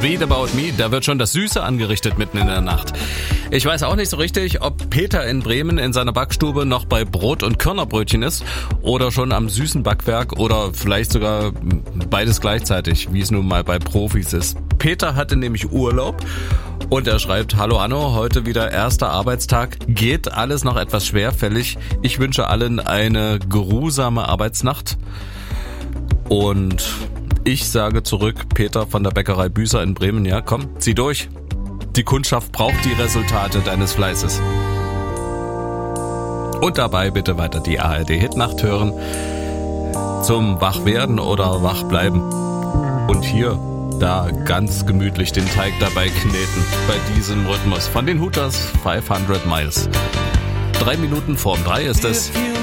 Sweet About Me, da wird schon das Süße angerichtet mitten in der Nacht. Ich weiß auch nicht so richtig, ob Peter in Bremen in seiner Backstube noch bei Brot- und Körnerbrötchen ist oder schon am süßen Backwerk oder vielleicht sogar beides gleichzeitig, wie es nun mal bei Profis ist. Peter hatte nämlich Urlaub und er schreibt: Hallo Anno, heute wieder erster Arbeitstag. Geht alles noch etwas schwerfällig. Ich wünsche allen eine geruhsame Arbeitsnacht. Und ich sage zurück, Peter von der Bäckerei Büßer in Bremen, ja komm, zieh durch. Die Kundschaft braucht die Resultate deines Fleißes. Und dabei bitte weiter die ARD-Hitnacht hören. Zum Wachwerden oder Wachbleiben. Und hier, da ganz gemütlich den Teig dabei kneten. Bei diesem Rhythmus von den Hooters 500 Miles. 3 Minuten vorm 3 ist es.